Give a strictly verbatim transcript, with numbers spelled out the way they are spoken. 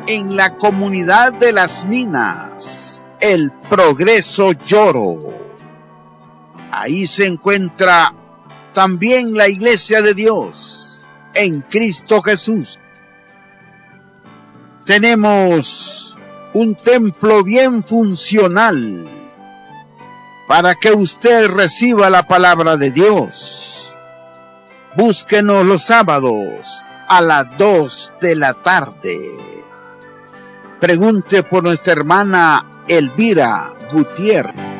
en la comunidad de Las Minas, El Progreso Lloro. Ahí se encuentra también la Iglesia de Dios en Cristo Jesús. Tenemos un templo bien funcional para que usted reciba la palabra de Dios. Búsquenos los sábados a las dos de la tarde. Pregunte por nuestra hermana Elvira Gutiérrez.